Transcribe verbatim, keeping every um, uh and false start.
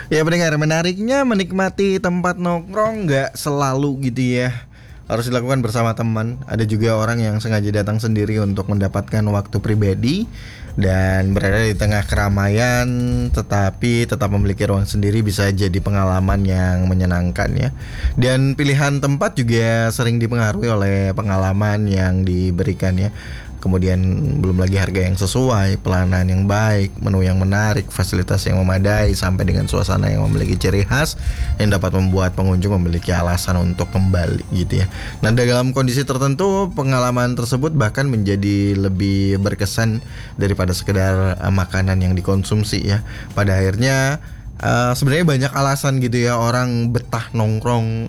Ya pendengar, menariknya menikmati tempat nongkrong nggak selalu gitu ya harus dilakukan bersama teman. Ada juga orang yang sengaja datang sendiri untuk mendapatkan waktu pribadi dan berada di tengah keramaian, tetapi tetap memiliki ruang sendiri bisa jadi pengalaman yang menyenangkan ya. Dan pilihan tempat juga sering dipengaruhi oleh pengalaman yang diberikan ya. Kemudian belum lagi harga yang sesuai, pelayanan yang baik, menu yang menarik, fasilitas yang memadai, sampai dengan suasana yang memiliki ciri khas yang dapat membuat pengunjung memiliki alasan untuk kembali gitu ya. Nah, dalam kondisi tertentu pengalaman tersebut bahkan menjadi lebih berkesan daripada sekedar uh, makanan yang dikonsumsi ya. Pada akhirnya uh, sebenarnya banyak alasan gitu ya orang betah nongkrong